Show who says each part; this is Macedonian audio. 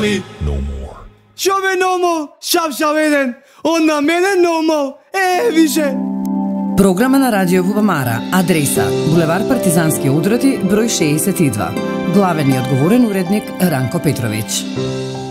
Speaker 1: Charlie, no more. Шове no more, шап еден, он на мене no more, више.
Speaker 2: Програма на Радио Бубамара. Адреса: булевар Партизански одроти, број 62. Главен и одговорен уредник Ранко Петровиќ.